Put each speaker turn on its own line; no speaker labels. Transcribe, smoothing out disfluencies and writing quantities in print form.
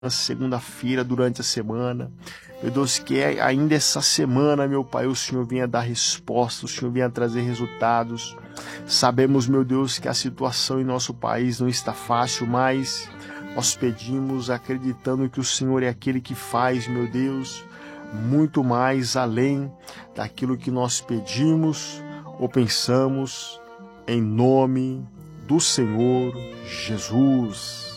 segunda-feira, durante a semana. Meu Deus, que ainda essa semana, meu Pai, o Senhor venha dar resposta, o Senhor venha trazer resultados. Sabemos, meu Deus, que a situação em nosso país não está fácil, mas nós pedimos acreditando que o Senhor é aquele que faz, meu Deus, muito mais além daquilo que nós pedimos ou pensamos, em nome do Senhor Jesus.